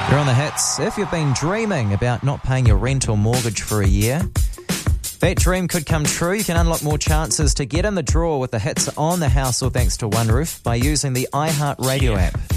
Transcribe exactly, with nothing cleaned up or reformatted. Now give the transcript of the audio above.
You're on the hits. If you've been dreaming about not paying your rent or mortgage for a year, that dream could come true. You can unlock more chances to get in the draw with the hits on the house, all thanks to One Roof, by using the iHeartRadio app.